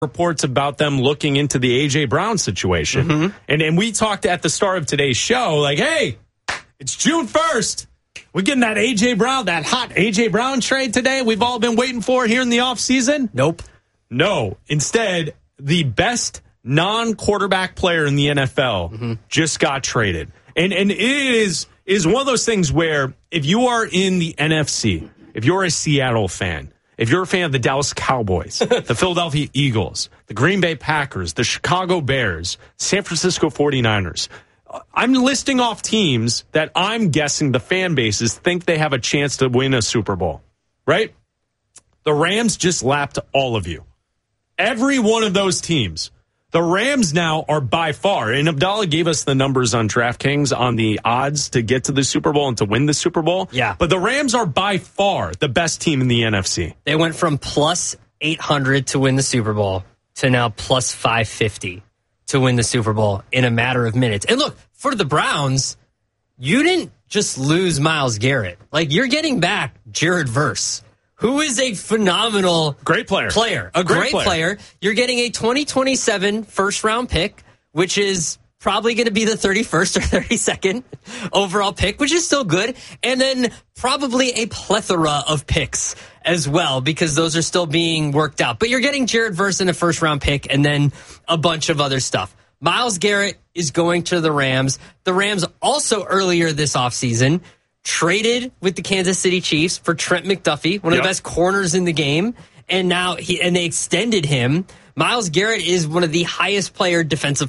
reports about them looking into the A.J. Brown situation. Mm-hmm. And we talked at the start of today's show, like, hey, it's June 1st. We're getting that A.J. Brown, that hot A.J. Brown trade today we've all been waiting for here in the offseason. Nope. No. Instead, the best non-quarterback player in the NFL just got traded. And it is one of those things where if you are in the NFC, if you're a Seattle fan, if you're a fan of the Dallas Cowboys, the Philadelphia Eagles, the Green Bay Packers, the Chicago Bears, San Francisco 49ers, I'm listing off teams that I'm guessing the fan bases think they have a chance to win a Super Bowl, right? The Rams just lapped all of you. Every one of those teams. The Rams now are by far, and Abdallah gave us the numbers on DraftKings on the odds to get to the Super Bowl and to win the Super Bowl. Yeah. But the Rams are by far the best team in the NFC. They went from plus 800 to win the Super Bowl to now plus 550 to win the Super Bowl in a matter of minutes. And look, for the Browns, you didn't just lose Myles Garrett. Like, you're getting back Jared Verse, who is a phenomenal great player. A great player. You're getting a 2027 first-round pick, which is probably going to be the 31st or 32nd overall pick, which is still good. And then probably a plethora of picks as well, because those are still being worked out. But you're getting Jared Verse in a first-round pick and then a bunch of other stuff. Myles Garrett is going to the Rams. The Rams also earlier this offseason traded with the Kansas City Chiefs for Trent McDuffie, one of the best corners in the game, and now they extended him. Myles Garrett is one of the highest paid defensive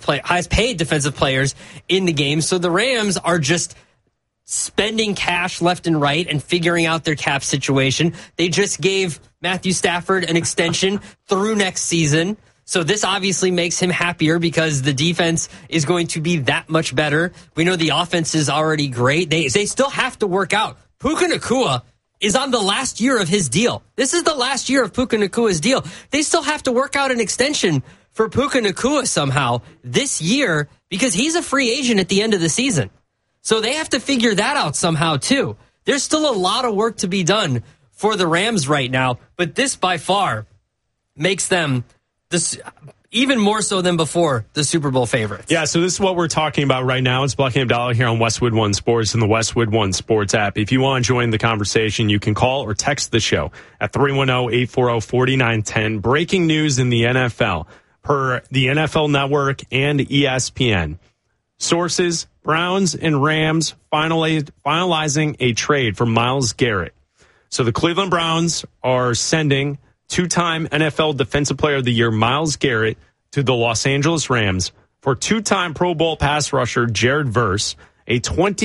players in the game. So the Rams are just spending cash left and right and figuring out their cap situation. They just gave Matthew Stafford an extension through next season. So this obviously makes him happier because the defense is going to be that much better. We know the offense is already great. They still have to work out. Puka Nacua is on the last year of his deal. This is the last year of Puka Nacua's deal. They still have to work out an extension for Puka Nacua somehow this year because he's a free agent at the end of the season. So they have to figure that out somehow too. There's still a lot of work to be done for the Rams right now, but this by far makes them even more so than before, the Super Bowl favorites. Yeah, so this is what we're talking about right now. It's Bucky Abdallah here on Westwood One Sports and the Westwood One Sports app. If you want to join the conversation, you can call or text the show at 310-840-4910. Breaking news in the NFL per the NFL Network and ESPN. Sources, Browns and Rams finalizing a trade for Myles Garrett. So the Cleveland Browns are sending two-time NFL Defensive Player of the Year Myles Garrett to the Los Angeles Rams for two-time Pro Bowl pass rusher Jared Verse, a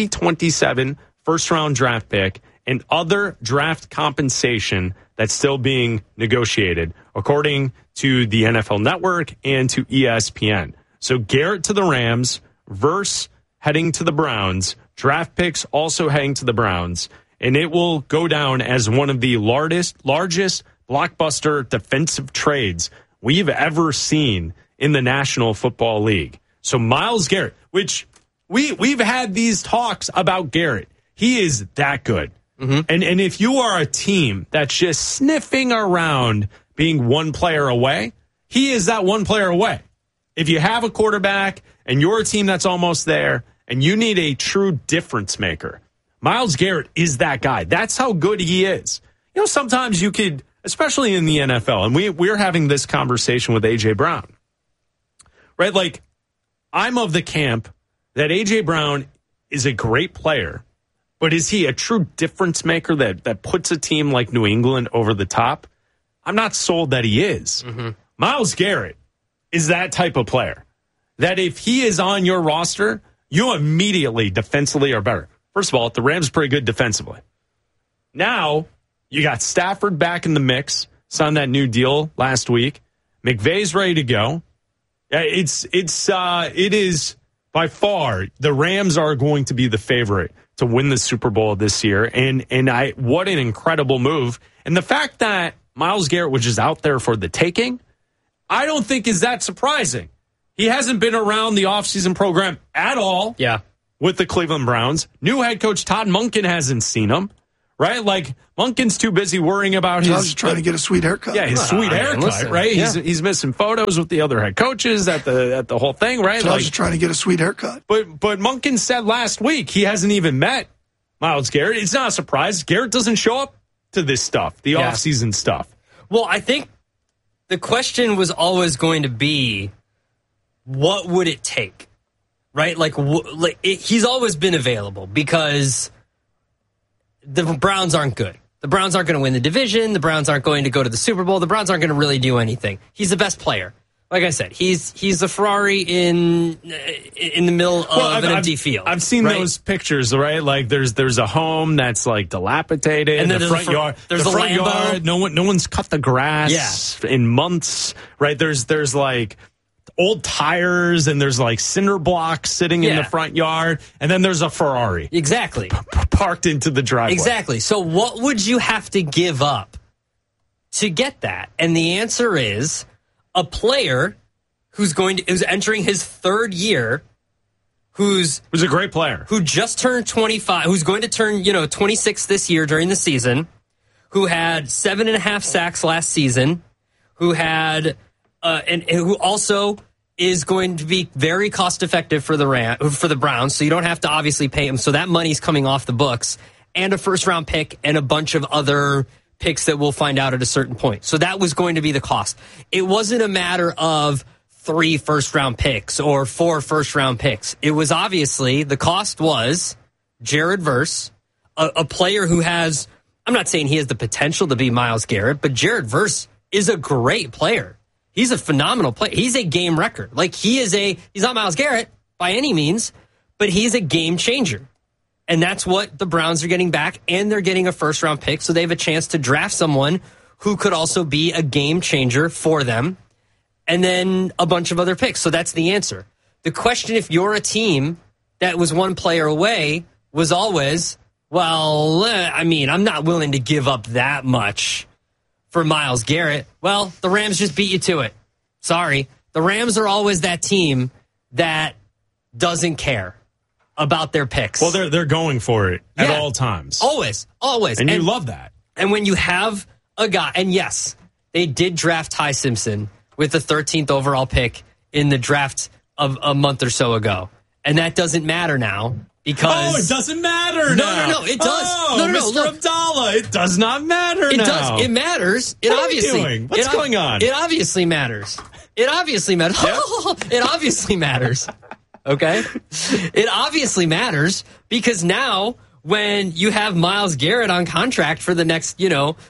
2027 first-round draft pick, and other draft compensation that's still being negotiated, according to the NFL Network and to ESPN. So Garrett to the Rams, Verse heading to the Browns, draft picks also heading to the Browns, and it will go down as one of the largest blockbuster defensive trades we've ever seen in the National Football League. So Myles Garrett, which we've had these talks about Garrett. He is that good. Mm-hmm. And if you are a team that's just sniffing around being one player away, he is that one player away. If you have a quarterback and you're a team that's almost there and you need a true difference maker, Myles Garrett is that guy. That's how good he is. You know, sometimes you could, especially in the NFL, and we're having this conversation with A.J. Brown, right? Like, I'm of the camp that A.J. Brown is a great player, but is he a true difference maker that puts a team like New England over the top? I'm not sold that he is. Mm-hmm. Myles Garrett is that type of player that if he is on your roster, you immediately defensively are better. First of all, the Rams are pretty good defensively. Now, you got Stafford back in the mix, signed that new deal last week. McVay's ready to go. It is by far the Rams are going to be the favorite to win the Super Bowl this year. And what an incredible move. And the fact that Myles Garrett was just out there for the taking, I don't think is that surprising. He hasn't been around the offseason program at all. Yeah. With the Cleveland Browns. New head coach Todd Monken hasn't seen him. right? Like, Monken's too busy worrying about his... He's trying to get a sweet haircut. Yeah, his sweet haircut, listen, right? Yeah. He's missing photos with the other head coaches at the whole thing, right? Josh is trying to get a sweet haircut. But Monken said last week he hasn't even met Myles Garrett. It's not a surprise. Garrett doesn't show up to this stuff, the offseason stuff. Well, I think the question was always going to be, what would it take? Right? He's always been available because the Browns aren't good. The Browns aren't going to win the division. The Browns aren't going to go to the Super Bowl. The Browns aren't going to really do anything. He's the best player. Like I said, he's the Ferrari in the middle of an empty field. I've seen those pictures, right? Like there's a home that's like dilapidated, and then the front yard. There's the a front Lambo. yard. No one's cut the grass in months, right? There's like old tires, and there's like cinder blocks sitting in the front yard, and then there's a Ferrari exactly parked into the driveway. Exactly. So what would you have to give up to get that? And the answer is a player who's entering his third year, who's a great player, who just turned 25, who's going to turn 26 this year during the season, who had 7.5 sacks last season, who had and who also is going to be very cost effective for the Browns, so you don't have to obviously pay him. So that money's coming off the books, and a first round pick and a bunch of other picks that we'll find out at a certain point. So that was going to be the cost. It wasn't a matter of 3 first round picks or 4 first round picks. It was obviously the cost was Jared Verse, a player who has, I'm not saying he has the potential to be Myles Garrett, but Jared Verse is a great player. He's a phenomenal player. He's a game wrecker. Like he's not Myles Garrett by any means, but he's a game changer. And that's what the Browns are getting back, and they're getting a first round pick, so they have a chance to draft someone who could also be a game changer for them, and then a bunch of other picks. So that's the answer. The question, if you're a team that was one player away, was always, well, I'm not willing to give up that much for Myles Garrett. Well, the Rams just beat you to it. Sorry. The Rams are always that team that doesn't care about their picks. Well, they're going for it at all times. Always. And you love that. And when you have a guy, and yes, they did draft Ty Simpson with the 13th overall pick in the draft of a month or so ago. And that doesn't matter now. Because it doesn't matter now. No, it does. Mr. Abdallah, it does not matter now. It does. It matters. What are you doing? What's going on? It obviously matters. It obviously matters. Yep. It obviously matters. Okay? It obviously matters because now when you have Myles Garrett on contract for the next,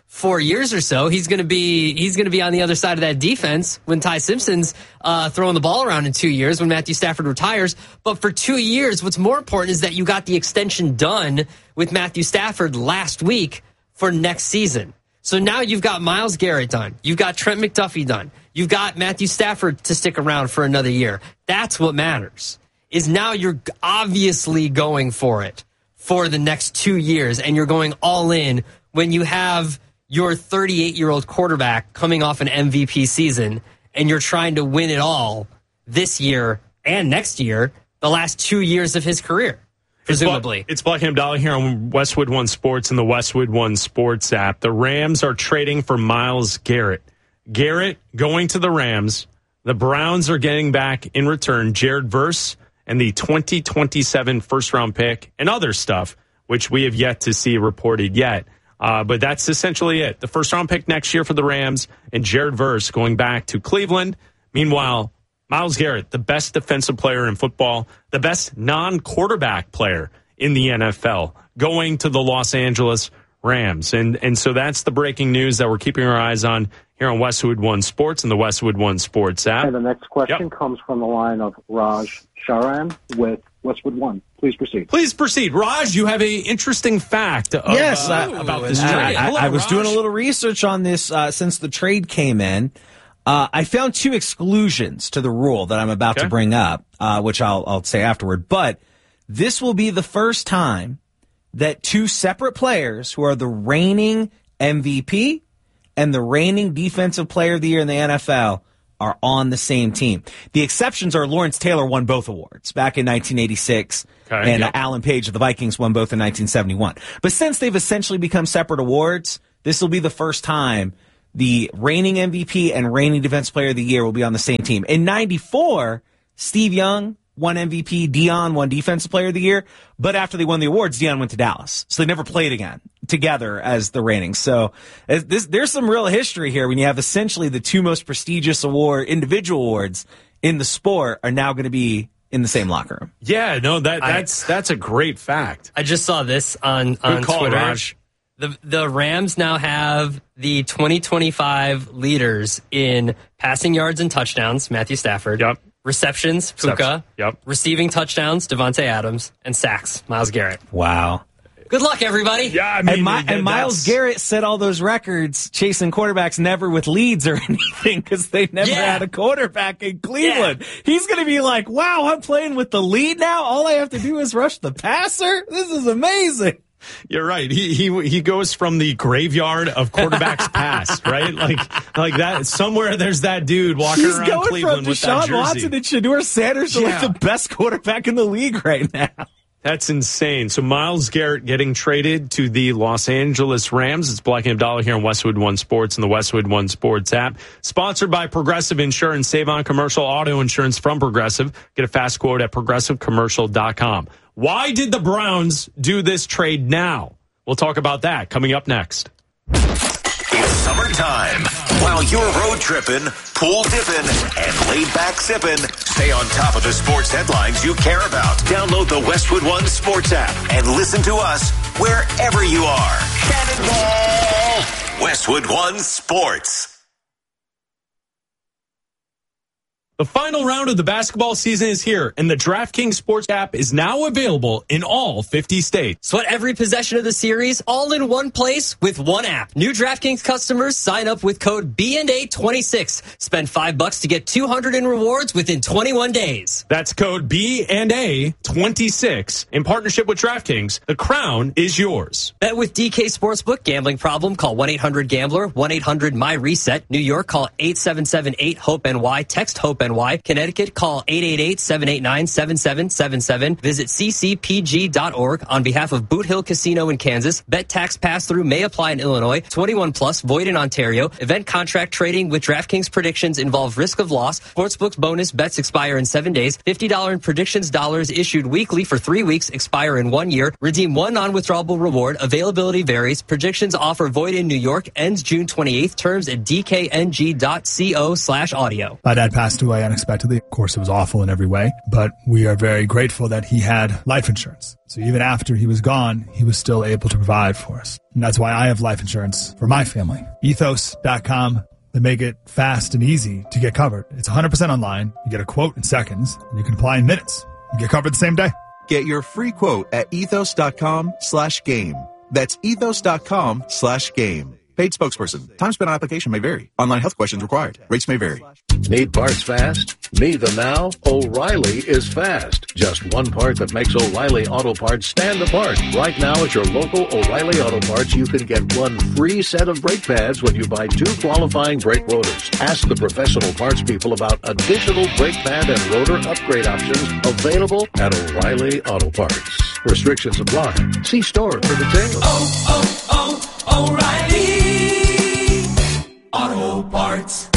4 years or so, he's going to be on the other side of that defense when Ty Simpson's throwing the ball around in 2 years, when Matthew Stafford retires. But for 2 years, what's more important is that you got the extension done with Matthew Stafford last week for next season. So now you've got Myles Garrett done. You've got Trent McDuffie done. You've got Matthew Stafford to stick around for another year. That's what matters, is now you're obviously going for it for the next 2 years, and you're going all in when you have your 38-year-old quarterback coming off an MVP season, and you're trying to win it all this year and next year, the last 2 years of his career, presumably. It's Black and Abdallah here on Westwood One Sports and the Westwood One Sports app. The Rams are trading for Myles Garrett. Garrett going to the Rams. The Browns are getting back in return Jared Verse and the 2027 first-round pick and other stuff, which we have yet to see reported yet. But that's essentially it. The first-round pick next year for the Rams and Jared Verse going back to Cleveland. Meanwhile, Myles Garrett, the best defensive player in football, the best non-quarterback player in the NFL, going to the Los Angeles Rams. And so that's the breaking news that we're keeping our eyes on here on Westwood One Sports and the Westwood One Sports app. And the next question comes from the line of Raj Sharan with Westwood One. Please proceed. Please proceed. Raj, you have an interesting fact about this trade. I was doing a little research on this since the trade came in. I found 2 exclusions to the rule that I'm about to bring up, which I'll say afterward. But this will be the first time that 2 separate players who are the reigning MVP and the reigning defensive player of the year in the NFL are on the same team. The exceptions are Lawrence Taylor won both awards back in 1986, and Alan Page of the Vikings won both in 1971. But since they've essentially become separate awards, this will be the first time the reigning MVP and reigning Defensive Player of the Year will be on the same team. In 94, Steve Young won MVP, Deion won Defensive Player of the Year, but after they won the awards, Deion went to Dallas. So they never played again together as the reigning. So there's some real history here when you have essentially the two most prestigious individual awards in the sport are now going to be in the same locker room. Yeah, no, that's a great fact. I just saw this on Twitter. Raj. The Rams now have the 2025 leaders in passing yards and touchdowns, Matthew Stafford. Yep. Receptions, Puka. Yep. Receiving touchdowns, Devontae Adams. And sacks, Myles Garrett. Wow. Good luck, everybody. Yeah, I mean, and Myles Garrett set all those records chasing quarterbacks never with leads or anything because they never had a quarterback in Cleveland. Yeah. He's going to be like, wow, I'm playing with the lead now? All I have to do is rush the passer? This is amazing. You're right. He goes from the graveyard of quarterbacks past, right? Like that. Somewhere there's that dude walking around Cleveland with that jersey. Deshaun Watson and Shedeur Sanders are like the best quarterback in the league right now. That's insane. So Myles Garrett getting traded to the Los Angeles Rams. It's Black and Abdallah here on Westwood One Sports and the Westwood One Sports app. Sponsored by Progressive Insurance. Save on commercial auto insurance from Progressive. Get a fast quote at progressivecommercial.com. Why did the Browns do this trade now? We'll talk about that coming up next. It's summertime. While you're road tripping, pool dipping, and laid back sipping, stay on top of the sports headlines you care about. Download the Westwood One Sports app and listen to us wherever you are. Cannonball! Westwood One Sports. The final round of the basketball season is here, and the DraftKings Sports app is now available in all 50 states. Sweat every possession of the series all in one place with one app. New DraftKings customers sign up with code BNA26. Spend $5 to get $200 in rewards within 21 days. That's code BNA26. In partnership with DraftKings, the crown is yours. Bet with DK Sportsbook. Gambling problem? Call 1-800-GAMBLER. 1-800-MY-RESET. New York, call 877-8-HOPE-NY. Text HOPE-NY. Connecticut, call 888-789-7777. Visit ccpg.org on behalf of Boot Hill Casino in Kansas. Bet tax pass-through may apply in Illinois. 21 plus, void in Ontario. Event contract trading with DraftKings predictions involve risk of loss. Sportsbook's bonus bets expire in 7 days. $50 in predictions dollars issued weekly for 3 weeks, expire in 1 year. Redeem one non-withdrawable reward. Availability varies. Predictions offer void in New York. Ends June 28th. Terms at dkng.co/audio. My dad passed away unexpectedly. Of course, it was awful in every way, but we are very grateful that he had life insurance. So even after he was gone, he was still able to provide for us. And that's why I have life insurance for my family. Ethos.com. They make it fast and easy to get covered. It's 100% online. You get a quote in seconds, and you can apply in minutes. You get covered the same day. Get your free quote at ethos.com/game. That's ethos.com/game. Paid spokesperson. Time spent on application may vary. Online health questions required. Rates may vary. Need parts fast? Need them now? O'Reilly is fast. Just one part that makes O'Reilly Auto Parts stand apart. Right now at your local O'Reilly Auto Parts, you can get one free set of brake pads when you buy 2 qualifying brake rotors. Ask the professional parts people about additional brake pad and rotor upgrade options available at O'Reilly Auto Parts. Restrictions apply. See store for details. O'Reilly Auto Parts.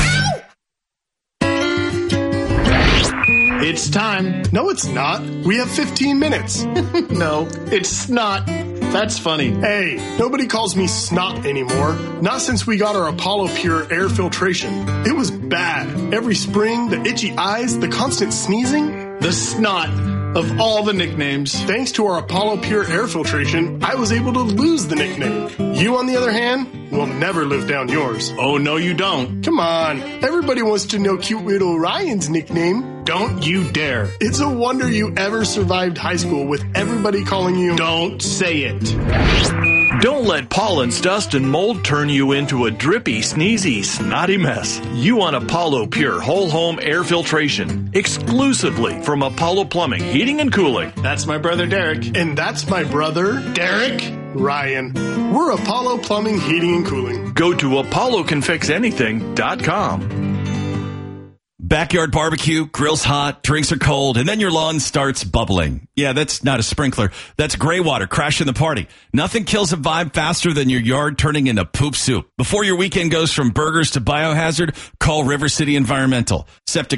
It's time. No, it's not. We have 15 minutes. No, it's snot. That's funny. Hey, nobody calls me snot anymore. Not since we got our Apollo Pure air filtration. It was bad. Every spring, the itchy eyes, the constant sneezing. The snot of all the nicknames. Thanks to our Apollo Pure air filtration, I was able to lose the nickname. You, on the other hand, will never live down yours. Oh, no, you don't. Come on. Everybody wants to know cute little Ryan's nickname. Don't you dare. It's a wonder you ever survived high school with everybody calling you... Don't say it. Don't let pollens, dust, and mold turn you into a drippy, sneezy, snotty mess. You want Apollo Pure Whole Home Air Filtration. Exclusively from Apollo Plumbing, Heating, and Cooling. That's my brother Derek. And that's my brother Derek Ryan. We're Apollo Plumbing, Heating, and Cooling. Go to ApolloCanFixAnything.com. Backyard barbecue, grill's hot, drinks are cold, and then your lawn starts bubbling. Yeah, that's not a sprinkler. That's gray water crashing the party. Nothing kills a vibe faster than your yard turning into poop soup. Before your weekend goes from burgers to biohazard, call River City Environmental. Septic